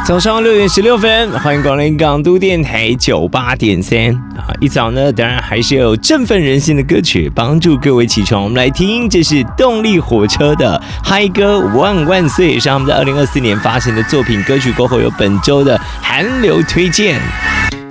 早上6:16，欢迎光临港都电台98.3啊！一早呢，当然还是要有振奋人心的歌曲帮助各位起床。我们来听，这是动力火车的嗨歌万万岁，是他们在2024年发行的作品歌曲。过后有本周的韩流推荐。